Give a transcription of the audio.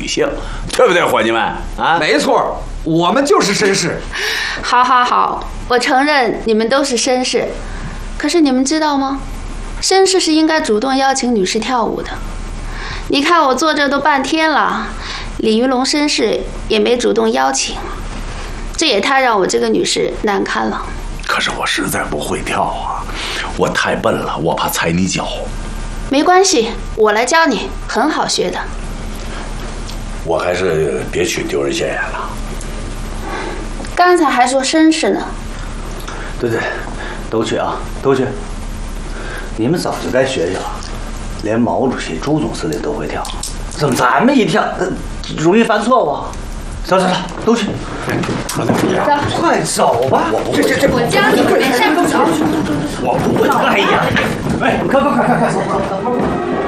女性，对不对，伙计们啊？ 没错，我们就是绅士。 好，好，好，我承认你们都是绅士，可是你们知道吗？绅士是应该主动邀请女士跳舞的。你看我坐这都半天了，李云龙绅士也没主动邀请，这也太让我这个女士难堪了。 可是我实在不会跳啊，我太笨了，我怕踩你脚。 没关系，我来教你，很好学的。 我还是别去丢人现眼了。 刚才还说绅士呢。 对，都去啊，都去。你们早就该学学了，连毛主席、朱总司令都会跳，怎么咱们一跳，容易犯错误？走，都去。走，快走吧！ 我教你，没事不走。 我不会。哎呀，快走！